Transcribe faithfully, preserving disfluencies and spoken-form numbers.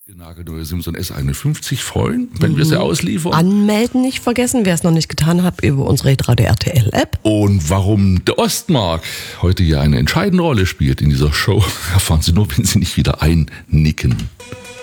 Nagelneue Simson S einundfünfzig freuen, wenn mhm. wir sie ausliefern. Anmelden nicht vergessen, wer es noch nicht getan hat, über unsere hitradio R T L-App. Und warum der Ostmark heute hier eine entscheidende Rolle spielt in dieser Show, erfahren Sie nur, wenn Sie nicht wieder einnicken.